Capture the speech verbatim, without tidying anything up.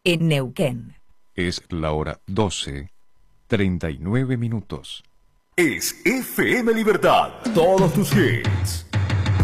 en Neuquén. Es la hora doce, treinta y nueve minutos. Es F M Libertad. Todos tus hits.